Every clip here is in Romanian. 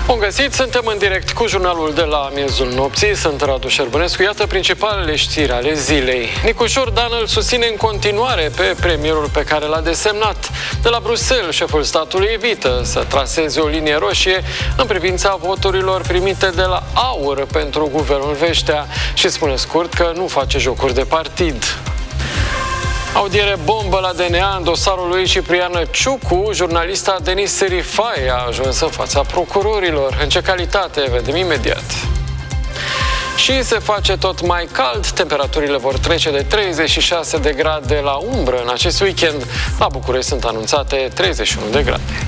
Bun găsit, suntem în direct cu jurnalul de la miezul nopții. Sunt Radu Șerbănescu. Iată principalele știri ale zilei. Nicușor Dan îl susține în continuare pe premierul pe care l-a desemnat. De la Bruxelles, șeful statului evită să traseze o linie roșie în privința voturilor primite de la AUR pentru guvernul Veștea și spune scurt că nu face jocuri de partid. Audiere bombă la DNA în dosarul lui Ciprian Ciucu. Jurnalista Denise Rifai a ajuns în fața procurorilor. În ce calitate? Vedem imediat. Și se face tot mai cald. Temperaturile vor trece de 36 de grade la umbră în acest weekend. La București sunt anunțate 31 de grade.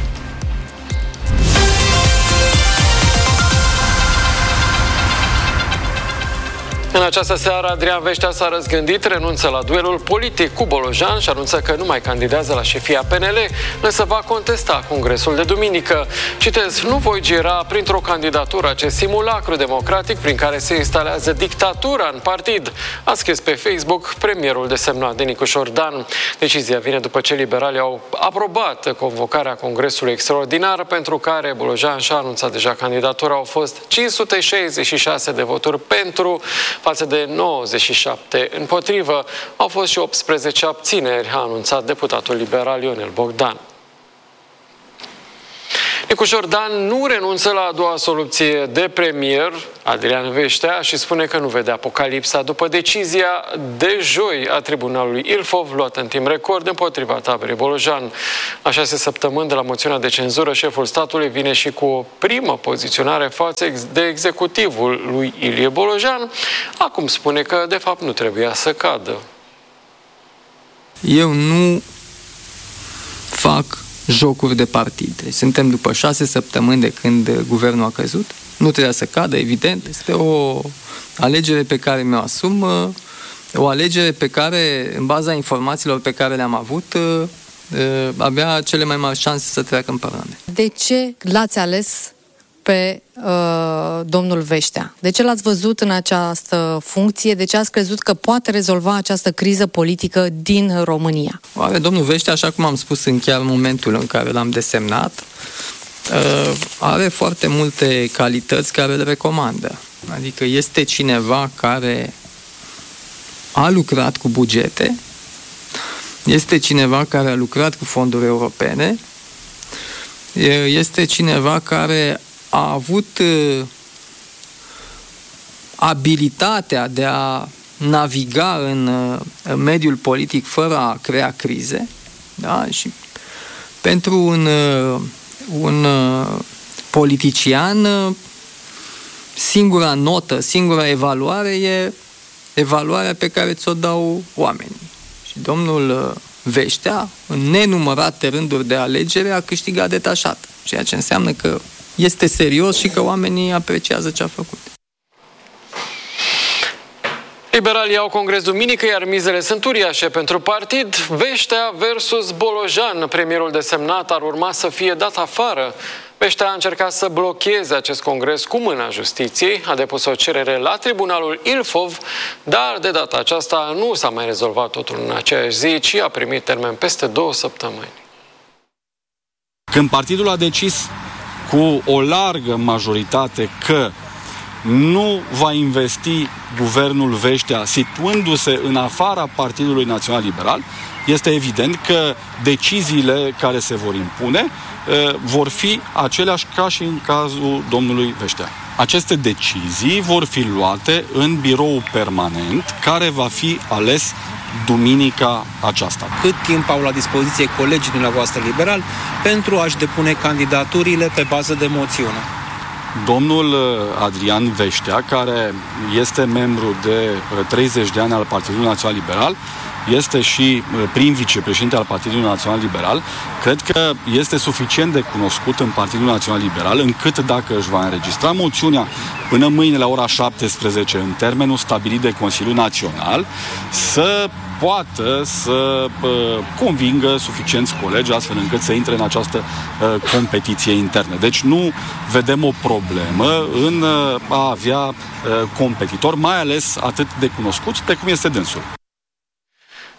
În această seară, Adrian Veștea s-a răzgândit, renunță la duelul politic cu Bolojan și anunță că nu mai candidează la șefia PNL, însă va contesta congresul de duminică. Citez, nu voi gira printr-o candidatură acest simulacru democratic prin care se instalează dictatura în partid, a scris pe Facebook premierul desemnat de Nicușor Dan. Decizia vine după ce liberalii au aprobat convocarea congresului extraordinar pentru care Bolojan și-a anunțat deja candidatura. Au fost 566 de voturi pentru, față de 97 împotrivă. Au fost și 18 abțineri, a anunțat deputatul liberal Ionel Bogdan. Nicușor Dan nu renunță la a doua soluție de premier, Adrian Veștea, și spune că nu vede apocalipsa după decizia de joi a tribunalului Ilfov, luată în timp record împotriva taberei Bolojan. La 6 săptămâni de la moțiunea de cenzură, șeful statului vine și cu o primă poziționare față de executivul lui Ilie Bolojan. Acum spune că, de fapt, nu trebuia să cadă. Eu nu fac jocuri de partid. Suntem după 6 săptămâni de când guvernul a căzut. Nu trebuia să cadă, evident. Este o alegere pe care mi-o asum, o alegere pe care, în baza informațiilor pe care le-am avut, avea cele mai mari șanse să treacă în Parlament. De ce l-ați ales pe domnul Veștea? De ce l-ați văzut în această funcție? De ce ați crezut că poate rezolva această criză politică din România? Oare domnul Veștea, așa cum am spus în chiar momentul în care l-am desemnat, are foarte multe calități care le recomandă. Adică este cineva care a lucrat cu bugete, este cineva care a lucrat cu fonduri europene, este cineva care a avut abilitatea de a naviga în mediul politic fără a crea crize, da? Și pentru un politician, singura notă, singura evaluare e evaluarea pe care ți-o dau oamenii. Și domnul Veștea, în nenumărate rânduri de alegere, a câștigat detașat, ceea ce înseamnă că este serios și că oamenii apreciază ce a făcut. Liberalii au congres duminică, iar mizele sunt uriașe pentru partid. Veștea versus Bolojan. Premierul desemnat ar urma să fie dat afară. Veștea a încercat să blocheze acest congres cu mâna justiției, a depus o cerere la tribunalul Ilfov, dar de data aceasta nu s-a mai rezolvat totul în aceeași zi, ci a primit termen peste 2 săptămâni. Când partidul a decis cu o largă majoritate că nu va investi guvernul Veștea situându-se în afara Partidului Național Liberal, este evident că deciziile care se vor impune vor fi aceleași ca și în cazul domnului Veștea. Aceste decizii vor fi luate în birou permanent care va fi ales duminica aceasta. Cât timp au la dispoziție colegii dumneavoastră liberali pentru a-și depune candidaturile pe bază de moțiune? Domnul Adrian Veștea, care este membru de 30 de ani al Partidului Național Liberal, este și prim vicepreședinte al Partidului Național Liberal, cred că este suficient de cunoscut în Partidul Național Liberal, încât dacă își va înregistra moțiunea până mâine la ora 17 în termenul stabilit de Consiliul Național, să poată să convingă suficienți colegi astfel încât să intre în această competiție internă. Deci nu vedem o problemă în a avea competitori, mai ales atât de cunoscuți precum este dânsul.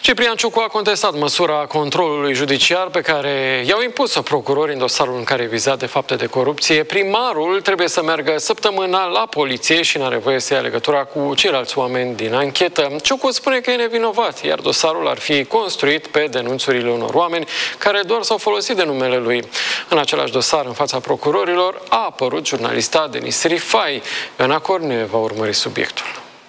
Ciprian Ciucu a contestat măsura controlului judiciar pe care i-au impus-o procurorii în dosarul în care e vizat de fapte de corupție. Primarul trebuie să meargă săptămânal la poliție și n-are voie să ia legătura cu ceilalți oameni din anchetă. Ciucu spune că e nevinovat, iar dosarul ar fi construit pe denunțurile unor oameni care doar s-au folosit de numele lui. În același dosar, în fața procurorilor, a apărut jurnalista Denise Rifai. Ioana Corne va urmări subiectul.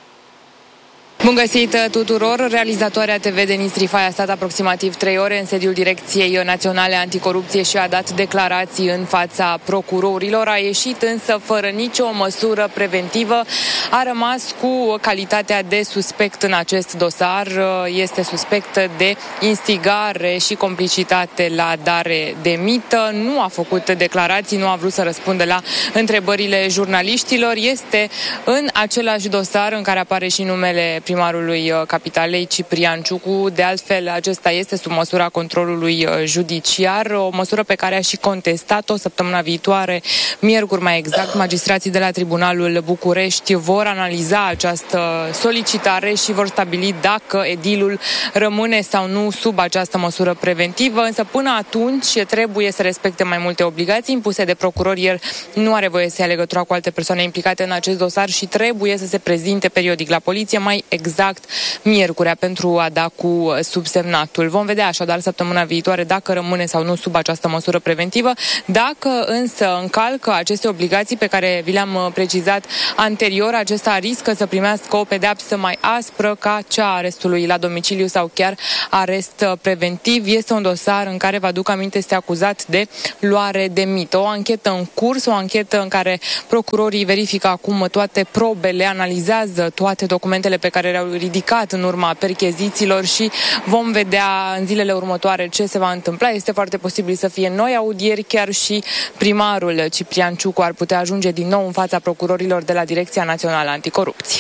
Bun găsit tuturor! Realizatoarea TV Denise Rifai a stat aproximativ 3 ore în sediul Direcției Naționale Anticorupție și a dat declarații în fața procurorilor. A ieșit însă fără nicio măsură preventivă. A rămas cu calitatea de suspect în acest dosar. Este suspect de instigare și complicitate la dare de mită. Nu a făcut declarații, nu a vrut să răspundă la întrebările jurnaliștilor. Este în același dosar în care apare și numele primarului Capitalei, Ciprian Ciucu. De altfel, acesta este sub măsura controlului judiciar, o măsură pe care a și contestat-o săptămâna viitoare, miercuri mai exact. Magistrații de la Tribunalul București vor analiza această solicitare și vor stabili dacă edilul rămâne sau nu sub această măsură preventivă, însă până atunci trebuie să respecte mai multe obligații impuse de procurori. El nu are voie să ia legătura cu alte persoane implicate în acest dosar și trebuie să se prezinte periodic la poliție, mai exact miercurea, pentru a da cu subsemnatul. Vom vedea așadar săptămâna viitoare dacă rămâne sau nu sub această măsură preventivă. Dacă însă încalcă aceste obligații pe care vi le-am precizat anterior, acesta riscă să primească o pedeapsă mai aspră ca cea a arestului la domiciliu sau chiar arest preventiv. Este un dosar în care, vă aduc aminte, este acuzat de luare de mită. O anchetă în curs, o anchetă în care procurorii verifică acum toate probele, analizează toate documentele pe care le-au ridicat în urma perchezițiilor și vom vedea în zilele următoare ce se va întâmpla. Este foarte posibil să fie noi audieri, chiar și primarul Ciprian Ciucu ar putea ajunge din nou în fața procurorilor de la Direcția Națională Anticorupție.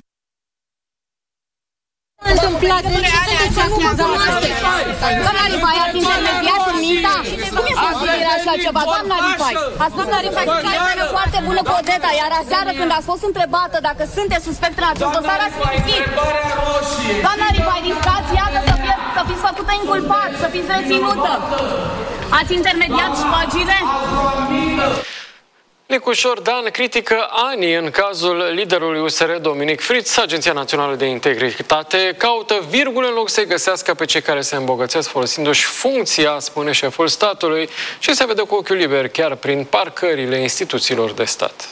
Întâmplat, de ce sunteți acuzați? Doamna Rifai, ați intermediat în minta? Cum e posibil așa ceva? Doamna Rifai, doamna Rifai, sunteți o foarte bună podeta, iar aseară când ați fost întrebată dacă sunteți suspect în acest dosar, ați mințit. Doamna Rifai, riscați, iată, să fiți făcută inculpat, să fiți reținută. Ați intermediat șpagile? Nicușor Dan critică ani în cazul liderului USR Dominic Fritz. Agenția Națională de Integritate caută virgule în loc să-i găsească pe cei care se îmbogățesc folosindu-și funcția, spune șeful statului, și se vede cu ochiul liber chiar prin parcările instituțiilor de stat.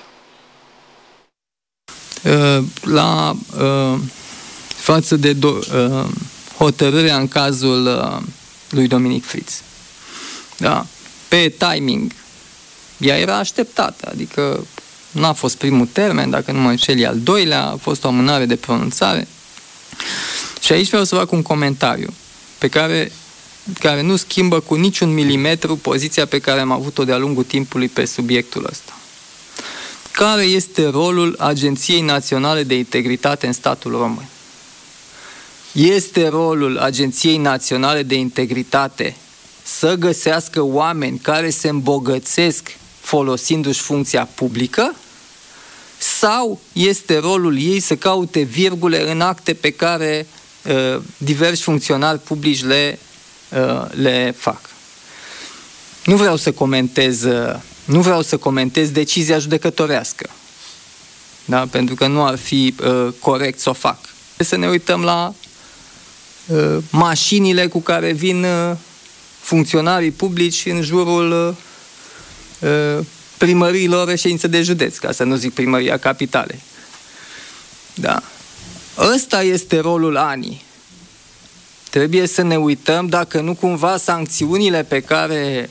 Față de hotărârea în cazul lui Dominic Fritz, da, pe timing, ea era așteptată, adică n-a fost primul termen, dacă nu mă înșel, e al doilea, a fost o amânare de pronunțare. Și aici vreau să fac un comentariu pe care nu schimbă cu niciun milimetru poziția pe care am avut-o de-a lungul timpului pe subiectul ăsta. Care este rolul Agenției Naționale de Integritate în statul român? Este rolul Agenției Naționale de Integritate să găsească oameni care se îmbogățesc folosindu-și funcția publică, sau este rolul ei să caute virgule în acte pe care diversi funcționari publici le fac? Nu vreau să comentez decizia judecătorească, da? Pentru că nu ar fi corect să o fac. Să ne uităm la mașinile cu care vin funcționarii publici în jurul primăriilor reședințe de județ, ca să nu zic primăria Capitalei. Da. Ăsta este rolul ANI. Trebuie să ne uităm dacă nu cumva sancțiunile pe care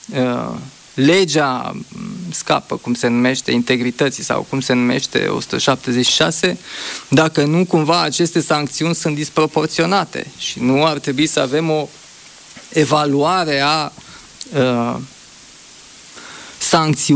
legea scapă, cum se numește, integrității sau cum se numește 176, dacă nu cumva aceste sancțiuni sunt disproporționate și nu ar trebui să avem o evaluare a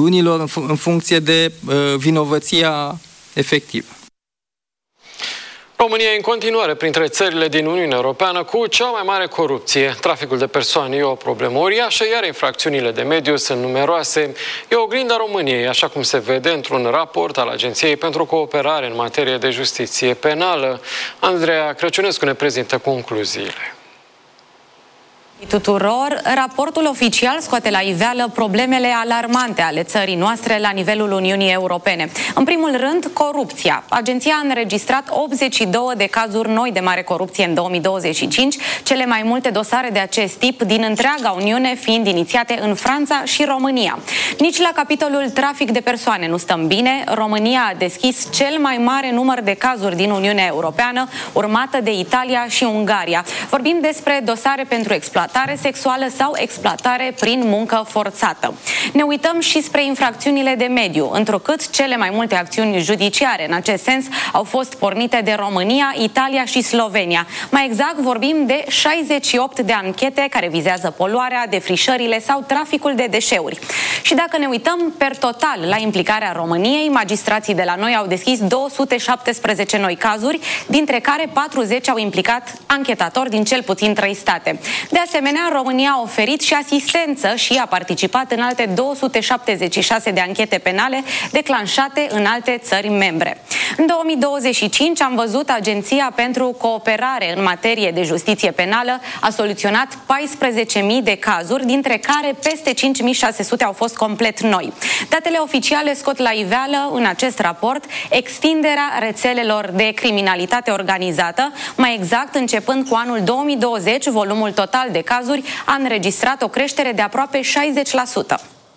sancțiunilor în funcție de vinovăția efectivă. România e în continuare printre țările din Uniunea Europeană cu cea mai mare corupție. Traficul de persoane e o problemă uriașă, iar infracțiunile de mediu sunt numeroase. E oglinda României, așa cum se vede într-un raport al Agenției pentru Cooperare în materie de justiție penală. Andreea Crăciunescu ne prezintă concluziile. Tuturor, raportul oficial scoate la iveală problemele alarmante ale țării noastre la nivelul Uniunii Europene. În primul rând, corupția. Agenția a înregistrat 82 de cazuri noi de mare corupție în 2025, cele mai multe dosare de acest tip din întreaga Uniune fiind inițiate în Franța și România. Nici la capitolul trafic de persoane nu stăm bine. România a deschis cel mai mare număr de cazuri din Uniunea Europeană, urmată de Italia și Ungaria. Vorbim despre dosare pentru exploatare sexuală sau exploatare prin muncă forțată. Ne uităm și spre infracțiunile de mediu, întrucât cele mai multe acțiuni judiciare în acest sens au fost pornite de România, Italia și Slovenia. Mai exact, vorbim de 68 de anchete care vizează poluarea, defrișările sau traficul de deșeuri. Și dacă ne uităm per total la implicarea României, magistrații de la noi au deschis 217 noi cazuri, dintre care 40 au implicat anchetatori din cel puțin 3 state. De asemenea, România a oferit și asistență și a participat în alte 276 de anchete penale declanșate în alte țări membre. În 2025 am văzut Agenția pentru Cooperare în materie de justiție penală a soluționat 14.000 de cazuri, dintre care peste 5.600 au fost complet noi. Datele oficiale scot la iveală în acest raport extinderea rețelelor de criminalitate organizată. Mai exact, începând cu anul 2020, volumul total de cazuri a înregistrat o creștere de aproape 60%.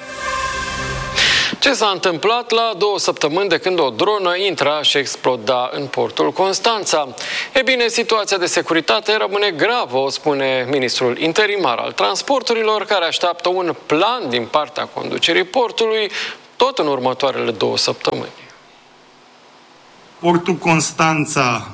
Ce s-a întâmplat la 2 săptămâni de când o dronă intra și exploda în portul Constanța? E bine, situația de securitate rămâne gravă, o spune ministrul interimar al transporturilor, care așteaptă un plan din partea conducerii portului tot în următoarele 2 săptămâni. Portul Constanța,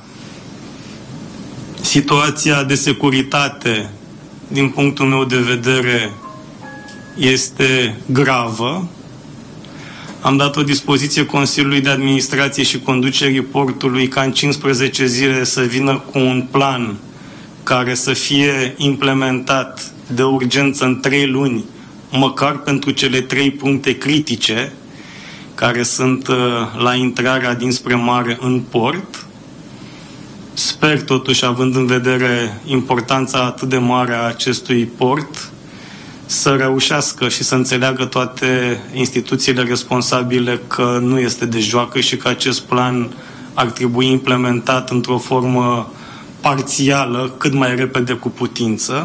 situația de securitate, din punctul meu de vedere, este gravă. Am dat o dispoziție Consiliului de Administrație și conducerii portului ca în 15 zile să vină cu un plan care să fie implementat de urgență în 3 luni, măcar pentru cele 3 puncte critice care sunt la intrarea dinspre mare în port. Sper totuși, având în vedere importanța atât de mare a acestui port, să reușească și să înțeleagă toate instituțiile responsabile că nu este de joacă și că acest plan ar trebui implementat într-o formă parțială, cât mai repede cu putință.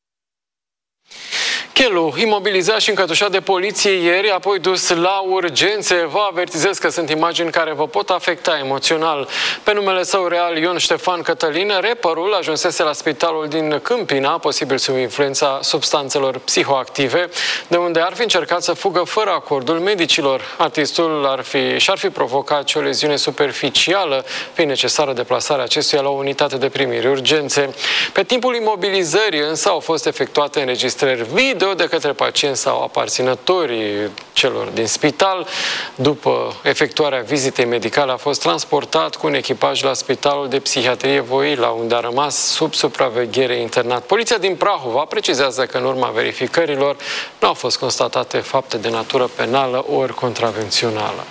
Chelu, imobilizat și încătușat de poliție ieri, apoi dus la urgențe. Vă avertizez că sunt imagini care vă pot afecta emoțional. Pe numele său real, Ion Ștefan Cătălin, rapperul ajunsese la spitalul din Câmpina, posibil sub influența substanțelor psihoactive, de unde ar fi încercat să fugă fără acordul medicilor. Artistul și-ar fi provocat și o leziune superficială, fiind necesară deplasarea acestuia la o unitate de primire urgențe. Pe timpul imobilizării însă au fost efectuate înregistrări video de către pacienți sau aparținătorii celor din spital. După efectuarea vizitei medicale a fost transportat cu un echipaj la Spitalul de Psihiatrie Voila, unde a rămas sub supraveghere internat. Poliția din Prahova precizează că în urma verificărilor nu au fost constatate fapte de natură penală ori contravențională.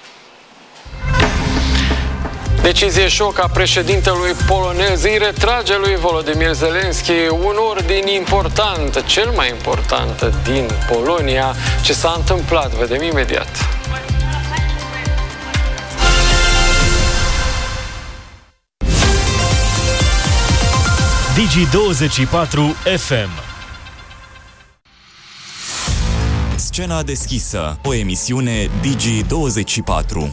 Decizie șoc a președintelui polonez îi retrage lui Volodymyr Zelensky un ordin important, cel mai important din Polonia. Ce s-a întâmplat? Vedem imediat. Digi24 FM. Scena deschisă, o emisiune Digi24.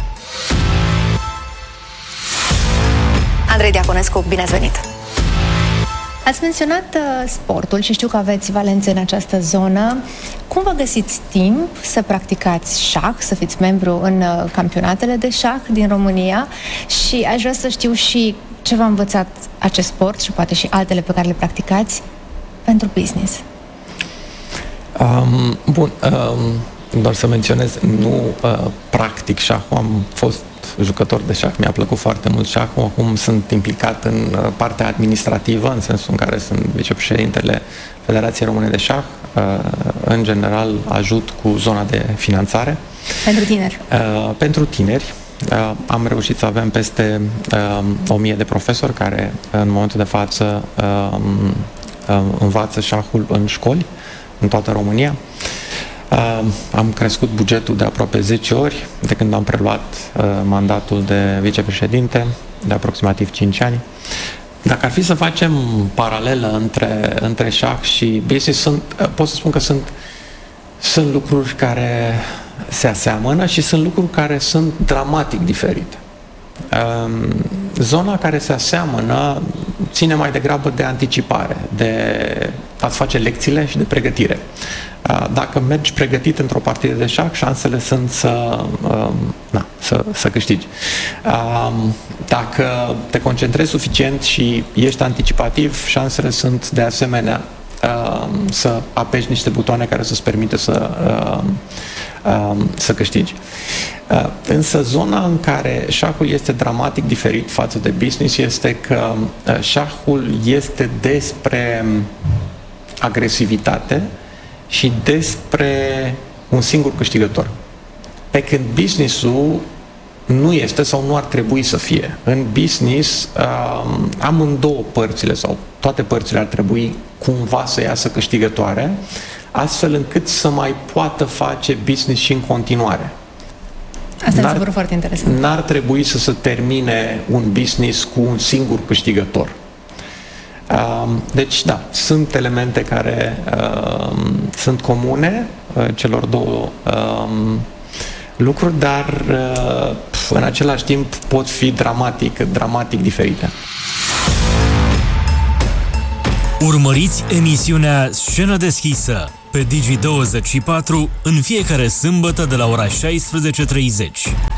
Andrei Diaconescu, bine ați venit! Ați menționat sportul și știu că aveți valențe în această zonă. Cum vă găsiți timp să practicați șah, să fiți membru în campionatele de șah din România? Și aș vrea să știu și ce v-a învățat acest sport și poate și altele pe care le practicați pentru business. Doar să menționez, nu practic șahul, am fost jucător de șah, mi-a plăcut foarte mult șahul. Acum sunt implicat în partea administrativă, în sensul în care sunt vicepreședintele Federației Române de Șah. În general, ajut cu zona de finanțare. Pentru tineri? Pentru tineri. Am reușit să avem peste 1000 de profesori care în momentul de față învață șahul în școli, în toată România. Am crescut bugetul de aproape 10 ori de când am preluat mandatul de vicepreședinte, de aproximativ 5 ani. Dacă ar fi să facem paralelă între șah și business, pot să spun că sunt lucruri care se aseamănă și sunt lucruri care sunt dramatic diferite. Zona care se aseamănă ține mai degrabă de anticipare, de a-ți face lecțiile și de pregătire. Dacă mergi pregătit într-o partidă de șah, șansele sunt să câștigi. Dacă te concentrezi suficient și ești anticipativ, șansele sunt de asemenea să apeși niște butoane care să-ți permite să câștigi. Însă zona în care șahul este dramatic diferit față de business este că șahul este despre agresivitate și despre un singur câștigător. Pe când business-ul nu este sau nu ar trebui să fie. În business, amândouă părțile sau toate părțile ar trebui cumva să iasă câștigătoare, astfel încât să mai poată face business și în continuare. Asta mi se pare foarte interesant. N-ar trebui să se termine un business cu un singur câștigător. Deci, da, sunt elemente care sunt comune celor două lucruri, dar în același timp pot fi dramatic diferite. Urmăriți emisiunea Scenă deschisă pe Digi24 în fiecare sâmbătă de la ora 16:30.